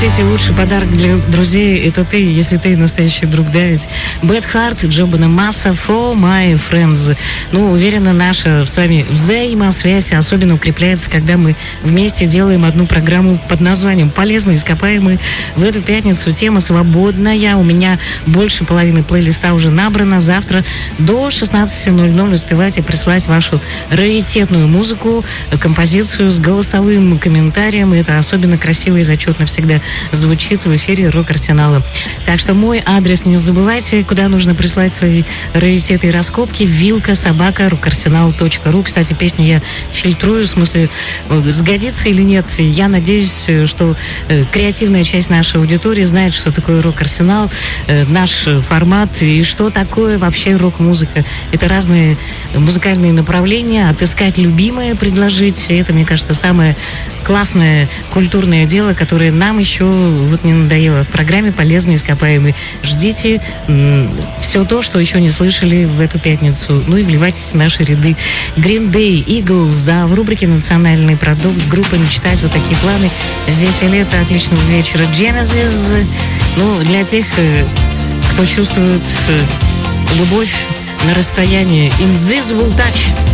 Простите, лучший подарок для друзей — это ты, если ты настоящий друг, да ведь? Bad Heart, Джобана Масса, For My Friends. Ну, уверена, наша с вами взаимосвязь особенно укрепляется, когда мы вместе делаем одну программу под названием «Полезные ископаемые». В эту пятницу тема свободная. У меня больше половины плейлиста уже набрано. Завтра до 16:00 успевайте прислать вашу раритетную музыку, композицию с голосовым комментарием. Это особенно красиво и зачетно всегда звучит в эфире Рок-Арсенала. Так что мой адрес не забывайте, куда нужно прислать свои раритеты и раскопки. vilka@rockarsenal.ru. Кстати, песни я фильтрую, в смысле, сгодится или нет. Я надеюсь, что креативная часть нашей аудитории знает, что такое Рок-Арсенал, наш формат и что такое вообще рок-музыка. Это разные музыкальные направления. Отыскать любимое, предложить. Это, мне кажется, самое классное культурное дело, которое нам еще вот не надоело в программе «Полезные ископаемые». Ждите все то, что еще не слышали в эту пятницу. Ну и вливайтесь в наши ряды. Green Day, Eagles, а в рубрике «Национальный продукт» группа «Мечтать». Вот такие планы. Здесь Виолетта. Отличного вечера. Genesis. Ну, для тех, кто чувствует любовь на расстоянии. Invisible Touch.